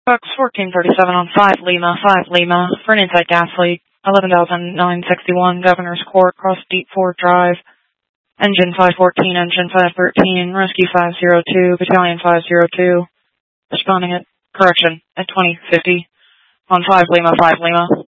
Fox 1437 on 5 Lima, for an inside gas leak, 11,961 Governor's Court, across Deep Ford Drive, engine 514, engine 513, rescue 502, battalion 502, responding at 2050 on 5 Lima,